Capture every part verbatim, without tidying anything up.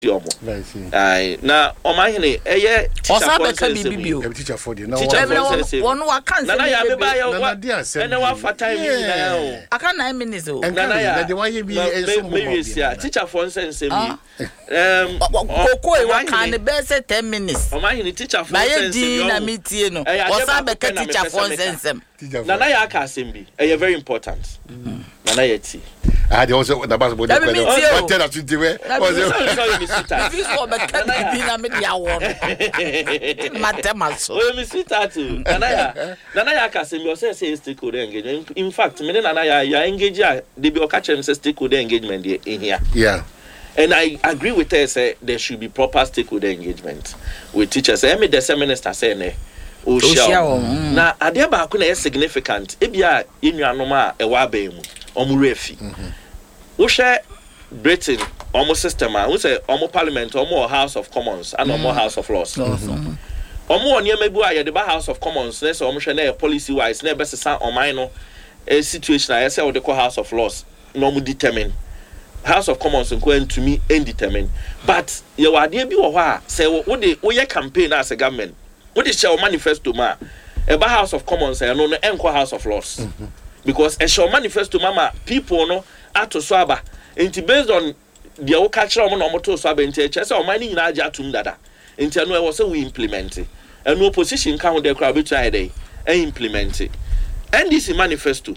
Aye, now on my honey, a year teacher for the no one one can't and I know for time. I can't nine minutes. And the one you be a teacher for instance. Um, what kind of best ten minutes? On my honey teacher for meeting. What's up, a teacher for instance? Nanaya Kasimbi, a very important. Nanayeti. I had also the basketball. What tell us to do it? This is what I want. Matemaso. Oh, Miss Tatu. Nanaya. Nanaya Kasimbi says stakeholder engagement. In fact, Nanaya, you are engaged. They be catching stakeholder engagement in here. Yeah. And I agree with her. Say there should be proper stakeholder engagement with teachers. I mean, the minister saying. Oshia. Na ade ba ko na is significant. Ebia enuanom a e wa ba mu. Omo refi. Wo hwe Britain, omo system a, wo say omo parliament, omo House of Commons, and omo House of Lords. Omo oni emebu a ye de ba House of Commons, na say omo hwe na policy wise na be sesa oman no a situation a say wo de ko House of Lords, no mo determine. House of Commons nko ntumi indetermine. But ye wa ade bi wo ho a say wo de wo ye campaign as a government. What is your manifesto ma? Eba House of Commons and no no enko House of Lords. Mm-hmm. Because a show manifesto mama people no ato swaba. Enti based on the o catch no no to swaba enti e say o mani nyina agya atum dada. Enti no e was say we implement it. And no opposition can dey crowd be try dey e implement it. And this manifesto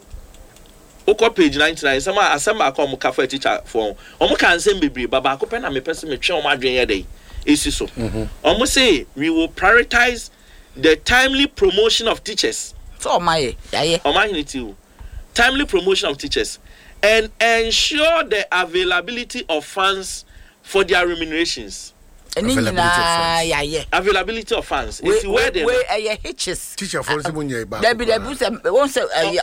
Oko page ninety-nine some asamba akọ mo ka for teacher for omo kan sem bebre baba akọ pe na me person me twe omo adwen ye dey. So, almost say we will prioritize the timely promotion of teachers. So, my yeah, timely promotion of teachers and ensure the availability of funds for their remunerations. Availability of funds. Yeah, yeah. Availability of funds. It's where they where a hitches. Teacher for someone you buy. There be there be once a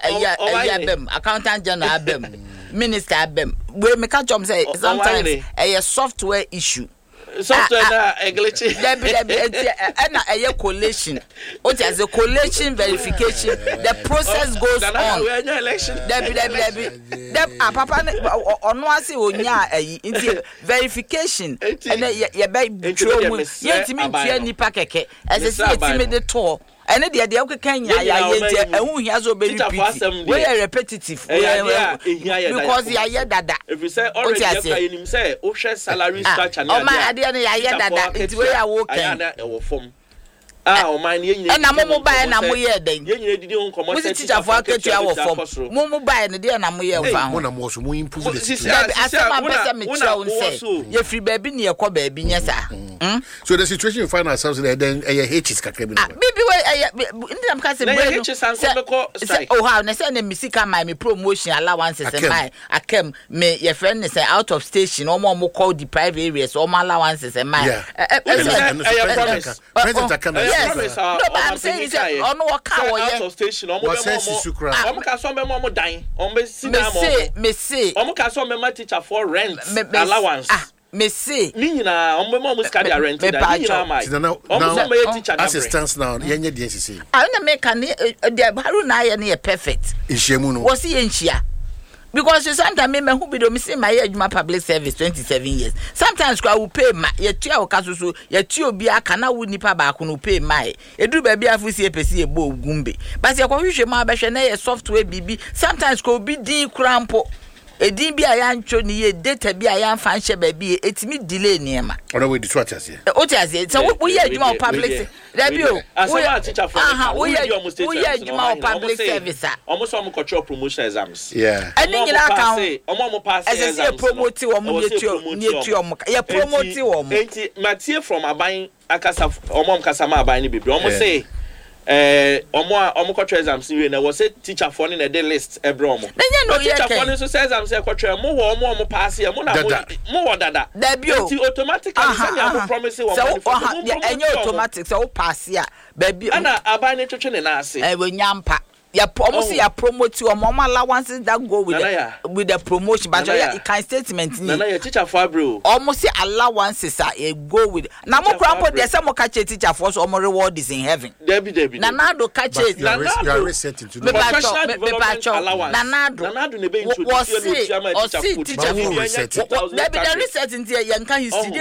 a accountant general abem, minister abem. We make a job say sometimes a software issue. Software na glitchy. There be there be and a collation. What is a collation verification? The process goes on. There be there be there be there papa ono ase onya ayi verification and ye be tro mu ye ntimi tia nipa keke ese se yetimi de to ene de de okeka nya ya ye je ehun hia so be repeat we are repetitive because ya ye dada if you say already you can say o hwe salary structure na o ma ade na ya ye dada it we are working na e wo form ah o man ye nyina na mo mo buy na mo ye den ye nyina didi on comot say teacher for aketu a wo form mo mo buy na de na mo ye fa mo na mo so mo improve the situation asema pesa me try on say ye free baby na ye ko baby nya sa so the situation we find ourselves in then a hitches kakra bi no baby we ndam ka say brain say oh how na say na misika my me promotion allowances and my akem me your friend say out of station o mo mo call the private areas o mo allowances and my president akana yes no but I'm saying say on what car out of station o mo o mo ka so me mo dan o me sina mo me say me say o mo ka so me ma teacher for rent allowance me say ni nyina ombe mo mo ska dia rent da ni nyina mai omo so me teacher na assistance now yenye de nsisi ah na me kan dia baru na ye na perfect nhyiamu no wo se ye nhia because sometimes me me who be do me say my adwuma public service twenty-seven years sometimes I will pay my ye tua o kasoso ye tua obi aka na wo nipa ba ko no pay my edu ba bia afusi epesi e bo ogumbe but ye ko hwehwe ma ba hwe na ye software bibi sometimes ko bi din krampo edin bi ayancho ni ye data bi ayanfa nhye ba bi etimi delay niema ona we ditwa chase o chase so we ye adwuma public there be o we teacher for aha we ye we ye adwuma public service omo so omo control promotion exams yeah and nyina kan omo omo pass exams as promote omo ni etu ni etu omo ye promote omo enti matie from aban akasa omo mkasa ma aban ni bebre omo say eh omo omo control exams we na was say teacher for ni na the list every omo teacher for ni so say exams e control mo wo omo omo pass e mo na mo wo dada enti automatically say am promise wo mo enye automatic so pass ya baby ana aban ni twetwe ne na ase e wo nyampa ya almost ya promote you mom allowances that go with the, with the promotion but you can statement ni na na teacher for bro almost allowances are go with na mo crampo dey say mo catch teacher for so mo reward is in heaven debi debi na na do catch it na na reset into the professional allowance na na do na na do ne be introduce you to teacher for debi the reset into yan kan history